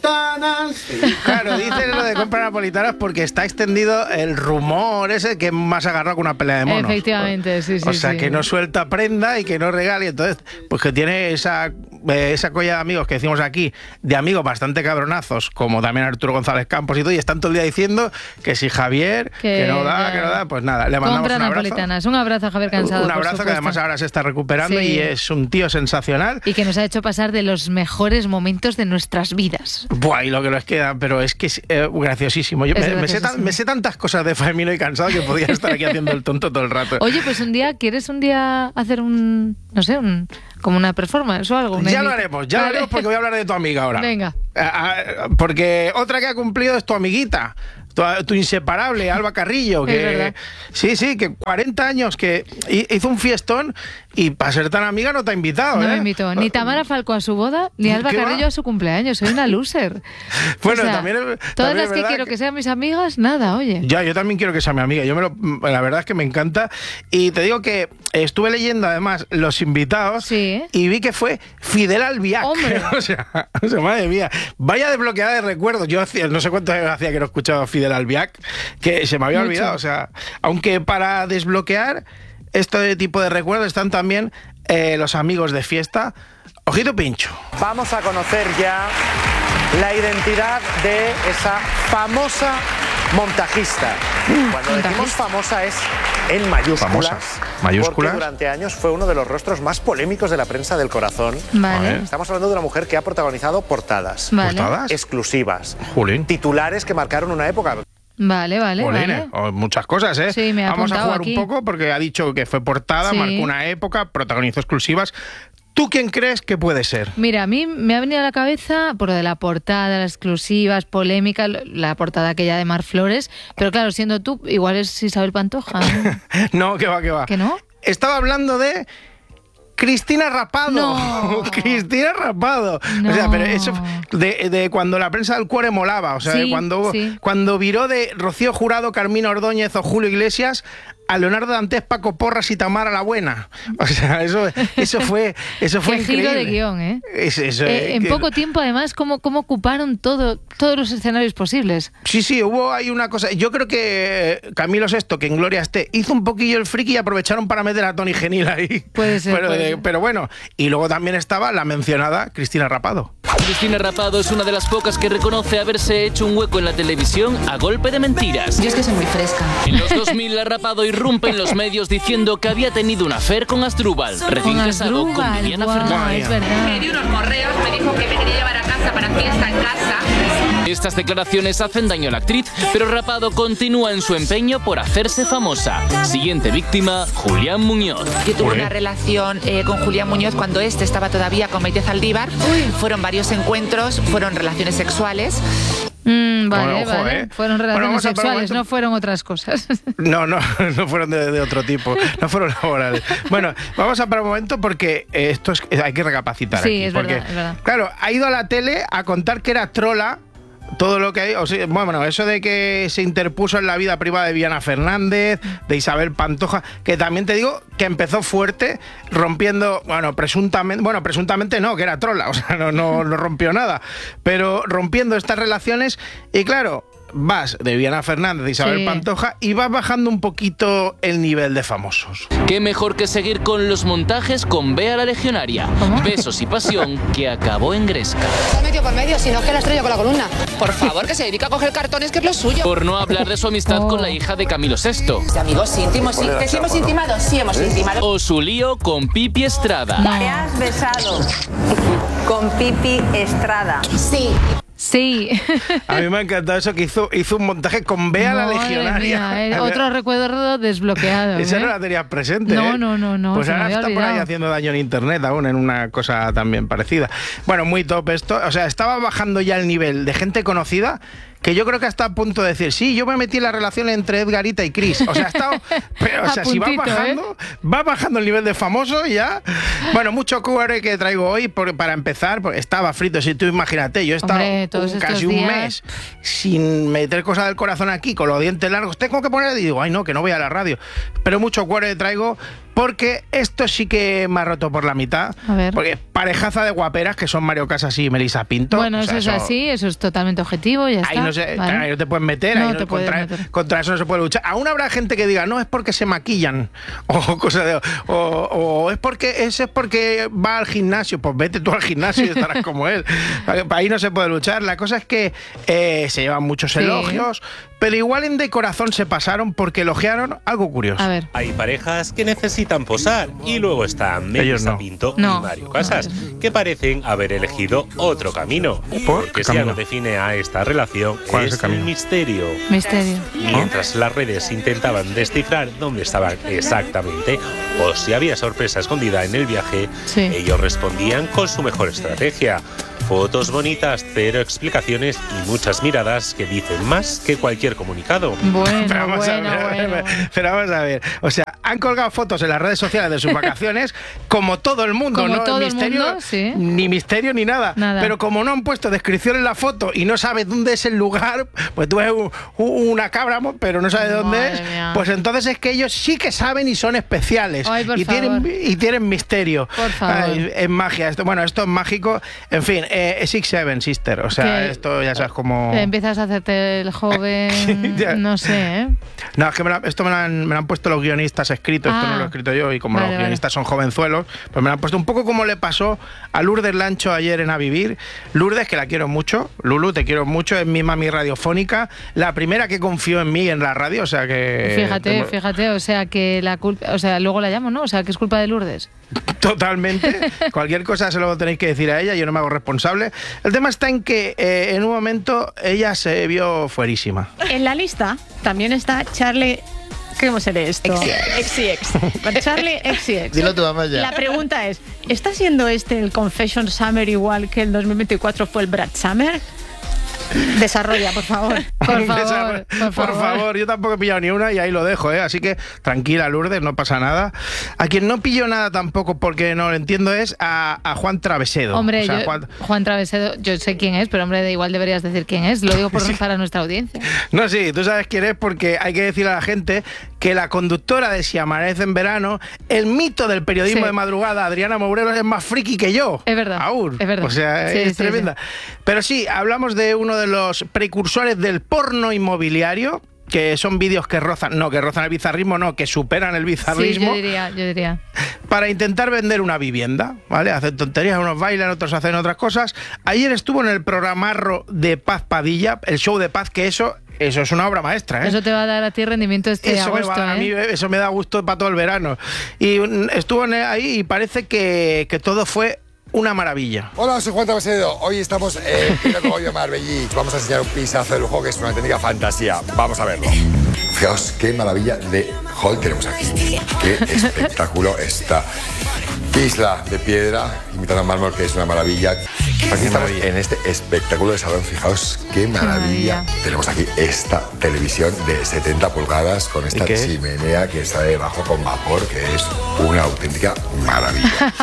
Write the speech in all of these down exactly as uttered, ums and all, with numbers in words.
napolitanas. Claro, dice lo de compra napolitanas porque está extendido el rumor ese que es más agarrado que una pelea de monos. Efectivamente, sí, sí. O sea, sí. que no suelta prenda y que no regale. Entonces, pues que tiene esa, eh, esa colla de amigos que decimos aquí, de amigos bastante cabronazos, como también Arturo González Campos y todo, y están todo el día diciendo que si Javier, que, que no da, ya. que no da, pues nada, le mandamos compra un abrazo. napolitanas. Un abrazo a Javier Cansado. Un abrazo que además ahora se está recuperando sí. y es un tío sensacional. Y que nos ha hecho pasar de los mejores momentos de nuestras vidas. Buah, y lo que nos queda, pero es que es eh, graciosísimo. Yo me, me, sé tan, me sé tantas cosas de Famino y Cansado que podía estar aquí haciendo el tonto todo el rato. Oye, pues un día, ¿quieres un día hacer un, no sé, un, como una performance o algo? Ya lo haremos, ya vale. lo haremos porque voy a hablar de tu amiga ahora. Venga. Porque otra que ha cumplido es tu amiguita. Tu, tu inseparable, Alba Carrillo, que es sí, sí, que cuarenta años, que hizo un fiestón y para ser tan amiga no te ha invitado. No ¿eh? me invitó ni Tamara Falco a su boda, ni Alba Carrillo va? a su cumpleaños. Soy una loser. Bueno, o sea, también es, todas también las es que quiero que... que sean mis amigas, nada, oye. Ya, yo también quiero que sea mi amiga. Yo me lo, la verdad es que me encanta. Y te digo que estuve leyendo además los invitados sí. y vi que fue Fidel Albiac. Hombre. o, sea, o sea, madre mía, vaya desbloqueada de recuerdos. Yo hacía, no sé cuánto hacía que no escuchaba a Fidel Albiac, que se me había Mucho. olvidado. O sea, aunque para desbloquear este tipo de recuerdos están también eh, los amigos de fiesta. Ojito pincho. Vamos a conocer ya la identidad de esa famosa montajista. Cuando decimos famosa es en mayúsculas, famosa. mayúsculas, porque durante años fue uno de los rostros más polémicos de la prensa del corazón. Vale. Estamos hablando de una mujer que ha protagonizado portadas, vale. ¿Portadas? exclusivas, Jolín. titulares que marcaron una época. Vale, vale, Jolín, vale. O muchas cosas, ¿eh? Sí, me ha Vamos a jugar aquí. un poco porque ha dicho que fue portada, sí. marcó una época, protagonizó exclusivas. ¿Tú quién crees que puede ser? Mira, a mí me ha venido a la cabeza por lo de la portada, las exclusivas, polémica, la portada aquella de Mar Flores, pero claro, siendo tú, igual es Isabel Pantoja. No, no que va, que va. ¿Que no? Estaba hablando de Cristina Rapado. No. Cristina Rapado. No. O sea, pero eso de, de cuando la prensa del cuore molaba. O sea, sí, cuando, sí. cuando viró de Rocío Jurado, Carmina Ordóñez o Julio Iglesias a Leonardo Dantes, Paco Porras y Tamara la Buena. O sea, eso, eso fue, eso fue Qué increíble. giro de guión, ¿eh? Es, eso, eh en que... poco tiempo, además, cómo, cómo ocuparon todo, todos los escenarios posibles. Sí, sí, hubo ahí una cosa. Yo creo que Camilo Sesto, que en Gloria esté, hizo un poquillo el friki y aprovecharon para meter a Tony Genil ahí. Puede ser. Pero, puede de, ser. pero bueno, y luego también estaba la mencionada Cristina Rapado. Cristina Rapado es una de las pocas que reconoce haberse hecho un hueco en la televisión a golpe de mentiras. Yo es que soy muy fresca. En los dos mil, la Rapado irrumpe en los medios diciendo que había tenido un affair con Asdrúbal, recién Con casado con Asdrúbal, Viviana guau, Fernández. es verdad. Me dio unos morreos, me dijo que me quería llevar a casa para fiesta en casa. Estas declaraciones hacen daño a la actriz, pero Rapado continúa en su empeño por hacerse famosa. Siguiente víctima, Julián Muñoz. Yo tuve una relación eh, con Julián Muñoz cuando este estaba todavía con Maite Zaldívar. Fueron varios encuentros, fueron relaciones sexuales. Mm, vale, Bueno, ojo, vale. ¿eh? Fueron relaciones Bueno, sexuales, no fueron otras cosas. No, no, no fueron de, de otro tipo, no fueron laborales. Bueno, vamos a parar un momento porque eh, esto es, hay que recapacitar sí, aquí. es porque, verdad, es verdad. Claro, ha ido a la tele a contar que era trola. Todo lo que hay, o sea, bueno, eso de que se interpuso en la vida privada de Viviana Fernández, de Isabel Pantoja, que también te digo que empezó fuerte, rompiendo, bueno, presuntamente, bueno, presuntamente no, que era trola, o sea, no, no, no rompió nada, pero rompiendo estas relaciones, y claro, vas de Viviana Fernández, de Isabel sí. Pantoja, y vas bajando un poquito el nivel de famosos. Qué mejor que seguir con los montajes con Bea la Legionaria. ¿Cómo? Besos y pasión que acabó en Gresca. Se ha metido por medio, si no es que la estrella con la columna. Por favor, que se dedica a coger cartones, que es lo suyo. Por no hablar de su amistad Oh. con la hija de Camilo Sesto. De amigos íntimos, sí. ¿Que sí hemos intimado? Sí hemos intimado. O su lío con Pipi Estrada. ¿Te has besado con Pipi Estrada? Sí. Sí. A mí me ha encantado eso, que hizo, hizo un montaje con Bea la Madre Legionaria. mía, eh, otro recuerdo desbloqueado. Esa ¿eh? no la tenías presente, No, ¿eh? no, no, no, Pues se me ahora había está por ahí olvidado. haciendo daño en internet aún, en una cosa también parecida. Bueno, muy top esto. O sea, estaba bajando ya el nivel de gente conocida, que yo creo que está a punto de decir, sí, yo me metí en la relación entre Edgarita y Chris. O sea, ha estado, pero, o sea, A si va puntito, bajando, ¿eh? va bajando el nivel de famoso y ya. Bueno, mucho Q R que traigo hoy por, para empezar, porque estaba frito. Si tú imagínate, yo he estado Hombre, todos un, estos casi un días... mes sin meter cosas del corazón aquí, con los dientes largos. Tengo que poner, y digo, ay no, que no voy a la radio. Pero mucho Q R traigo porque esto sí que me ha roto por la mitad. A ver. Porque parejaza de guaperas que son Mario Casas y Melissa Pinto. Bueno, o sea, eso es eso, así, eso es totalmente objetivo, ya ahí está. no, se, ¿vale? ahí no te puedes meter, No ahí te no, puedes contra, meter. contra eso no se puede luchar. Aún habrá gente que diga, no, es porque se maquillan, o cosas de, o, o es porque ese es porque va al gimnasio. Pues vete tú al gimnasio y estarás como él. Ahí no se puede luchar. La cosa es que eh, se llevan muchos Sí. elogios, pero igual en De Corazón se pasaron porque elogiaron algo curioso. A ver. Hay parejas que necesitan posar y luego están Melissa no. Pinto No. y Mario Casas, que parecen haber elegido otro camino. ¿Por? Porque ¿Qué si camino? algo define a esta relación ¿Cuál es es el camino? el misterio. Misterio. Mientras las redes intentaban descifrar dónde estaban exactamente o si había sorpresa escondida en el viaje, Sí. ellos respondían con su mejor estrategia. Fotos bonitas, cero explicaciones y muchas miradas que dicen más que cualquier comunicado. Bueno, Pero vamos, bueno, a ver, bueno. pero vamos a ver, o sea, han colgado fotos en las redes sociales de sus vacaciones como todo el mundo, Como no todo es el misterio, mundo, sí. ni misterio ni nada. Nada. Pero como no han puesto descripción en la foto y no sabes dónde es el lugar, pues tú ves un- un- una cabra, pero no sabes dónde Madre es, mía. pues entonces es que ellos sí que saben y son especiales. Ay, por y favor. tienen y tienen misterio. Por favor. Ay, es magia esto. Bueno, esto es mágico. En fin, eh, Six Seven Sister, o sea, Que- esto ya sabes cómo. Empiezas a hacerte el joven, Ya. no sé, ¿eh? No, es que me lo, esto me lo, han, me lo han puesto los guionistas escritos, esto Ah. no lo he escrito yo, y como Vale, los vale. guionistas son jovenzuelos, pues me lo han puesto un poco como le pasó a Lourdes Lancho ayer en A Vivir. Lourdes, que la quiero mucho, Lulu, te quiero mucho, es mi mami radiofónica, la primera que confió en mí en la radio, o sea que... Fíjate, tengo- fíjate, o sea que la culpa, o sea, luego la llamo, ¿no? O sea, que es culpa de Lourdes. Totalmente. Cualquier cosa se lo tenéis que decir a ella, yo no me hago responsable. El tema está en que eh, en un momento ella se vio fuerísima. En la lista también está Charlie. ¿Cómo se lee esto? X y X. Charlie X y X. Dilo tú, mamá, ya. La pregunta es, ¿está siendo este el Confession Summer igual que el dos mil veinticuatro fue el Brad Summer? Desarrolla, por favor. Por favor, por por favor. favor, yo tampoco he pillado ni una y ahí lo dejo, ¿eh? Así que tranquila, Lourdes, no pasa nada. A quien no pillo nada tampoco porque no lo entiendo es a, a Juan Travesedo. Hombre, O sea, yo- Juan- Juan Travesedo, yo sé quién es, pero hombre, de igual deberías decir quién es. Lo digo por para nuestra audiencia. No, sí, tú sabes quién es porque hay que decir a la gente que la conductora de Si amanece en verano, el mito del periodismo Sí. de madrugada, Adriana Morelos, es más friki que yo. Es verdad, Aún. es verdad. O sea, Sí, es sí, tremenda. Pero sí, hablamos de uno de los precursores del porno inmobiliario, que son vídeos que rozan, no, que rozan el bizarrismo, no, que superan el Sí, bizarrismo. yo diría, yo diría. Para intentar vender una vivienda, ¿vale? Hacen tonterías, unos bailan, otros hacen otras cosas. Ayer estuvo en el programarro de Paz Padilla, el show de Paz, que eso, eso es una obra maestra, ¿eh? Eso te va a dar a ti rendimiento este Eso me, agosto, va a dar a mí, ¿eh? eso me da gusto para todo el verano. Y mm, estuvo en- ahí y parece que, que todo fue una maravilla. Hola, soy Juan Travesedo. Hoy estamos en Pino Cogollo Marbellí. Vamos a enseñar un pisazo de lujo que es una auténtica fantasía. Vamos a verlo. Fijaos qué maravilla de hall tenemos aquí. Qué espectáculo esta isla de piedra imitada en mármol, que es una maravilla. Aquí estamos en este espectáculo de salón. Fijaos qué maravilla. maravilla. Tenemos aquí esta televisión de setenta pulgadas con esta ¿Y qué? chimenea que está debajo con vapor, que es una auténtica maravilla.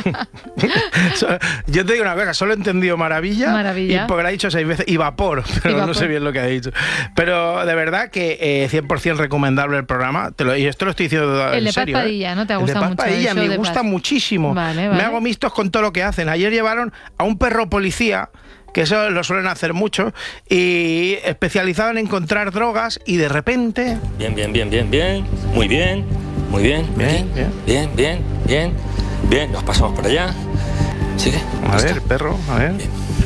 So- Yo te digo una cosa, solo he entendido maravilla. Maravilla. Y porque lo ha dicho seis veces. Y vapor, pero Y no vapor. sé bien lo que ha dicho. Pero de verdad que eh, cien por ciento recomendable el programa. Te lo, y esto lo estoy diciendo El en de Paz serio. ¿eh? Padilla, ¿no? Te ha El de gustado Paz mucho el Padilla, show me de gusta Paz. muchísimo. Vale, vale. Me hago mixtos con todo lo que hacen. Ayer llevaron a un perro policía, que eso lo suelen hacer mucho, y especializado en encontrar drogas, y de repente... Bien, bien, bien, bien, bien. Muy bien, muy bien. Bien, Aquí. bien. Bien, bien, bien. Bien, nos pasamos por allá. ¿Sigue? A ver, perro, a ver.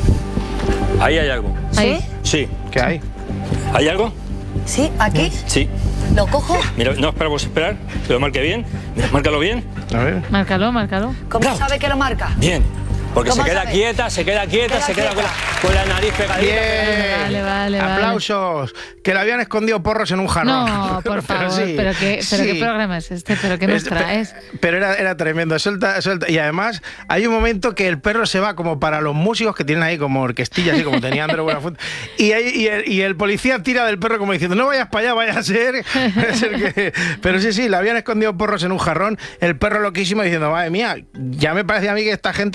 Ahí hay algo. Ahí. Sí. ¿Qué hay? ¿Hay algo? Sí, aquí. Sí. Lo cojo. Mira, no esperamos esperar. Que lo marque bien. Mira, márcalo bien. A ver. Márcalo, márcalo. ¿Cómo Bravo. sabe que lo marca? Bien. Porque se ¿Cómo queda sabe? quieta, se queda quieta, Queda se queda con la, quieta. con la nariz pegadita. Bien. Vale, vale, vale. Aplausos. Que le habían escondido porros en un jarrón. No, por favor. sí, pero qué, pero sí. qué programa es este, pero qué nos Es- traes. Pero era, era tremendo, suelta, suelta. Y además hay un momento que el perro se va como para los músicos que tienen ahí como orquestilla, así como tenía Andrés Buenafuente. Y, ahí- y, el, y el policía tira del perro como diciendo, no vayas para allá, vaya a ser. vaya a ser que... Pero sí, sí, le habían escondido porros en un jarrón. El perro loquísimo diciendo, madre mía, ya me parecía a mí que esta gente hacía cosas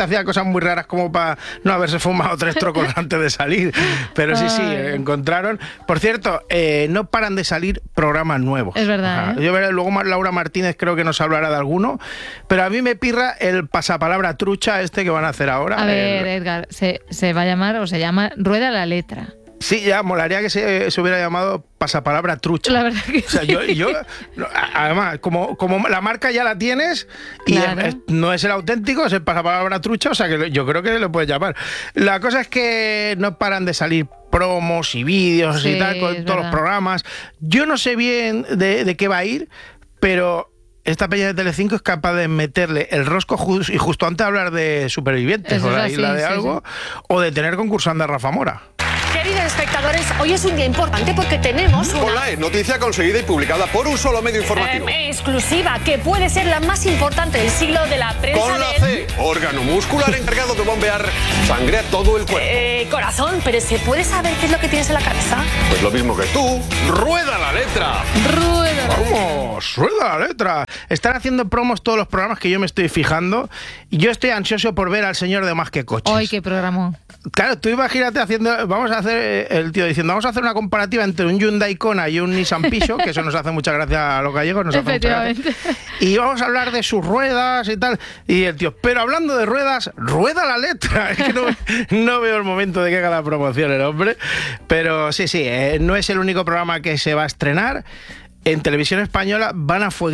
sean muy raras como para no haberse fumado tres trocos antes de salir. Pero sí, sí, encontraron. Por cierto, eh, no paran de salir programas nuevos. Es verdad. Ajá. ¿eh? Yo veré, luego Laura Martínez creo que nos hablará de alguno, pero a mí me pirra el pasapalabra trucha este que van a hacer ahora. A ver, el... Edgar, se, se va a llamar o se llama Rueda la Letra. Sí, ya, molaría que se, se hubiera llamado pasapalabra trucha. La verdad que o sea, yo, yo no, además, como, como la marca ya la tienes y claro. es, no es el auténtico, es el pasapalabra trucha, o sea que yo creo que lo puedes llamar. La cosa es que no paran de salir promos y vídeos sí, y tal con todos verdad. los programas. Yo no sé bien de, de qué va a ir, pero esta peña de Telecinco es capaz de meterle el rosco just, y justo antes de hablar de Supervivientes o la isla de sí, algo, sí. o de tener concursando a Rafa Mora. Queridos espectadores, hoy es un día importante porque tenemos una... Con la E, noticia conseguida y publicada por un solo medio informativo. Eh, exclusiva, que puede ser la más importante del siglo de la prensa. Con la C, órgano muscular encargado de bombear sangre a todo el cuerpo. Eh, corazón, pero ¿se puede saber qué es lo que tienes en la cabeza? Pues lo mismo que tú, rueda la letra. Rueda la letra. Vamos, rueda la letra. Están haciendo promos todos los programas que yo me estoy fijando y yo estoy ansioso por ver al señor de Más que Coches. ¡Ay, qué programón! Claro, tú imagínate haciendo, vamos a hacer, el tío diciendo, vamos a hacer una comparativa entre un Hyundai Kona y un Nissan Peugeot, que eso nos hace mucha gracia a los gallegos, nos hace mucha gracia. Y vamos a hablar de sus ruedas y tal. Y el tío, pero hablando de ruedas, rueda la letra. Es que no, no veo el momento de que haga la promoción el hombre. Pero sí, sí, eh, no es el único programa que se va a estrenar. En Televisión Española van a fuego